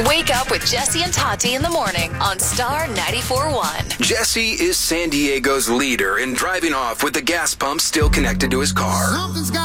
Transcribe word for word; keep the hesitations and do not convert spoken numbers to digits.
Wake up with Jesse and Tati in the morning on Star ninety-four point one. Jesse is San Diego's leader in driving off with the gas pump still connected to his car.